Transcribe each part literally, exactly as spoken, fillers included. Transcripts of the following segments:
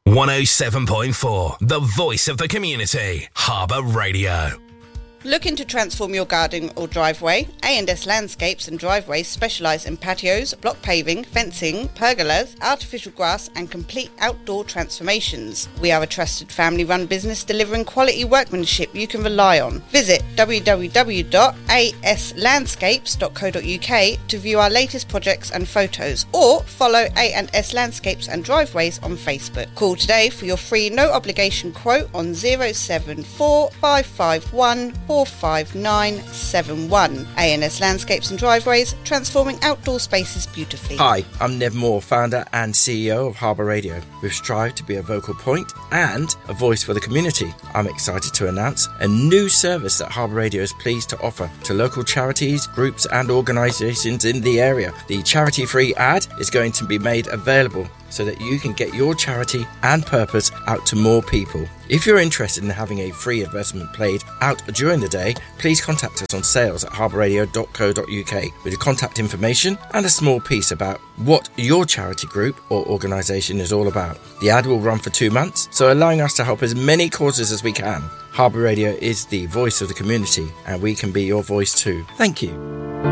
one oh seven point four, the voice of the community, Harbour Radio. Looking to transform your garden or driveway? A and S Landscapes and Driveways specialise in patios, block paving, fencing, pergolas, artificial grass and complete outdoor transformations. We are a trusted family-run business delivering quality workmanship you can rely on. Visit w w w dot a s landscapes dot co dot u k to view our latest projects and photos, or follow A and S Landscapes and Driveways on Facebook. Call today for your free no-obligation quote on zero seven four five five one four five nine seven one. A and S Landscapes and Driveways, transforming outdoor spaces beautifully. Hi, I'm Nev Moore, founder and C E O of Harbour Radio. We've strived to be a vocal point and a voice for the community. I'm excited to announce a new service that Harbour Radio is pleased to offer to local charities, groups and organisations in the area. The charity-free ad is going to be made available so that you can get your charity and purpose out to more people. If you're interested in having a free advertisement played out during the day, please contact us on sales at harbour radio dot co dot u k with your contact information and a small piece about what your charity group or organisation is all about. The ad will run for two months, so allowing us to help as many causes as we can. Harbour Radio is the voice of the community, and we can be your voice too. Thank you.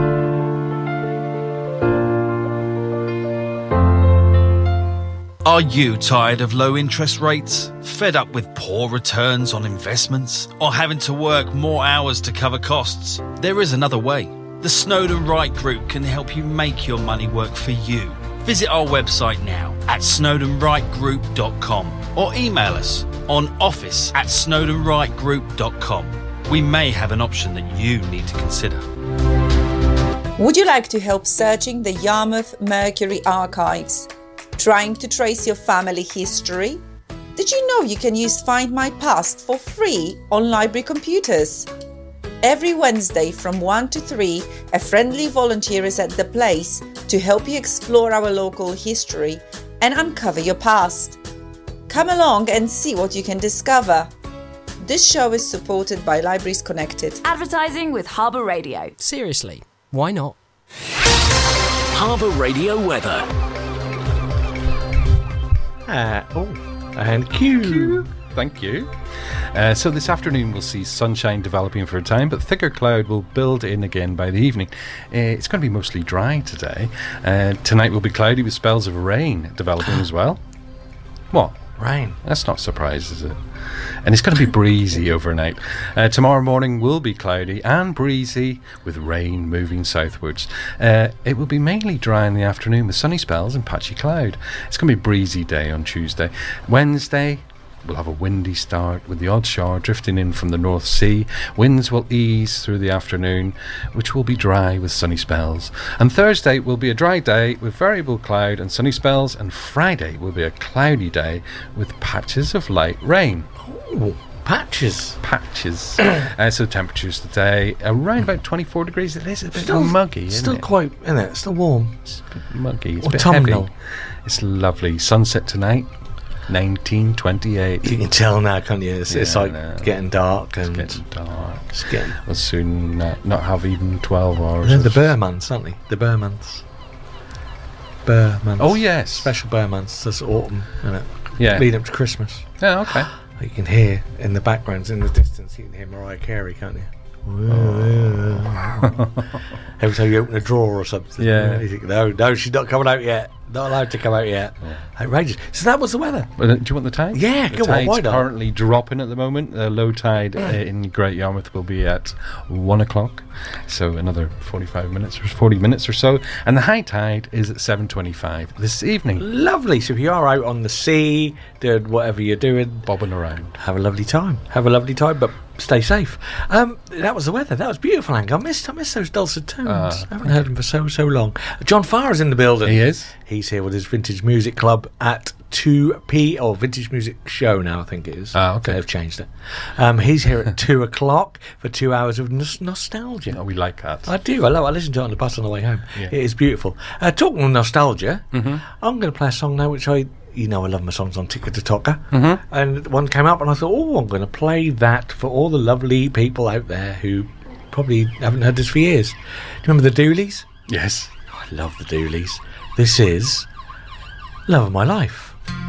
Are you tired of low interest rates? Fed up with poor returns on investments? Or having to work more hours to cover costs? There is another way. The Snowdon Wright Group can help you make your money work for you. Visit our website now at snowdon wright group dot com or email us on office at snowdon wright group dot com. We may have an option that you need to consider. Would you like to help searching the Yarmouth Mercury archives? Trying to trace your family history? Did you know you can use Find My Past for free on library computers? Every Wednesday from one to three, a friendly volunteer is at the place to help you explore our local history and uncover your past. Come along and see what you can discover. This show is supported by Libraries Connected. Advertising with Harbour Radio. Seriously, why not? Harbour Radio weather. Uh, oh, and cue. Thank you. Uh, so this afternoon we'll see sunshine developing for a time, but thicker cloud will build in again by the evening. Uh, it's going to be mostly dry today. Uh, tonight will be cloudy with spells of rain developing as well. What? Rain. That's not a surprise, is it? And it's going to be breezy overnight. Uh, tomorrow morning will be cloudy and breezy with rain moving southwards. Uh, it will be mainly dry in the afternoon with sunny spells and patchy cloud. It's going to be a breezy day on Tuesday. Wednesday, we'll have a windy start with the odd shower drifting in from the North Sea. Winds will ease through the afternoon, which will be dry with sunny spells. And Thursday will be a dry day with variable cloud and sunny spells. And Friday will be a cloudy day with patches of light rain. Ooh, patches. Patches. uh, so temperatures today around about twenty-four degrees. It is a bit still, muggy, isn't still it? Still quite, isn't it? Still warm. It's a bit muggy. It's a bit Autumnal. heavy. It's lovely. Sunset tonight. nineteen twenty-eight. You can tell now, can't you? It's, Yeah, it's like no. getting dark, and It's getting dark. It's getting. We'll soon uh, not have even twelve hours. They're the of- Burmans, aren't they? The Burmans. Burmans. Oh yes, Special Burmans. That's autumn, isn't it? yeah. Leading up to Christmas. Yeah, okay. You can hear in the background, in the distance, you can hear Mariah Carey, can't you? Every time you open a drawer or something, Yeah. you think, no, no, she's not coming out yet. Not allowed to come out yet. Yeah. Outrageous. So that was the weather. Well, uh, do you want the tide? Yeah, the go on, tide's why not? currently dropping at the moment. The low tide uh, in Great Yarmouth will be at one o'clock, so another forty-five minutes or forty minutes or so. And the high tide is at seven twenty-five this evening. Lovely. So if you are out on the sea, doing whatever you're doing, Bobbing around. have a lovely time. Have a lovely time, but stay safe. Um, that was the weather. That was beautiful, Ang. I missed, I missed those dulcet tones. Ah, I haven't heard them for so, so long. John Farr's in the building. He is. He's here with his Vintage Music Club at two p.m. or Vintage Music Show now, I think it is. Ah, okay. They've changed it. Um, he's here at two o'clock for two hours of nos- nostalgia. Oh, we like that. I do. I love it. I listen to it on the bus on the way home. Yeah. It is beautiful. Uh, talking of nostalgia, Mm-hmm. I'm going to play a song now which I... You know I love my songs on Ticka to Tocker. Mm-hmm. And one came up and I thought, oh, I'm going to play that for all the lovely people out there who probably haven't heard this for years. Do you remember the Dooleys? Yes. Oh, I love the Dooleys. This is Love of My Life.